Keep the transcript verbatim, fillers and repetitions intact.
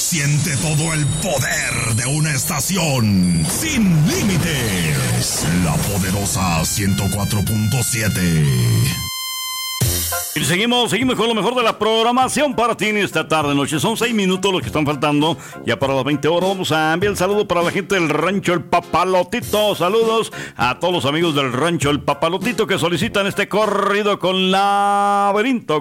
Siente todo el poder de una estación sin límites. La poderosa ciento cuatro punto siete. Y seguimos, seguimos con lo mejor de la programación para ti en esta tarde noche. Son seis minutos los que están faltando. Ya para las veinte horas vamos a enviar el saludo para la gente del Rancho El Papalotito. Saludos a todos los amigos del Rancho El Papalotito que solicitan este corrido con Laberinto.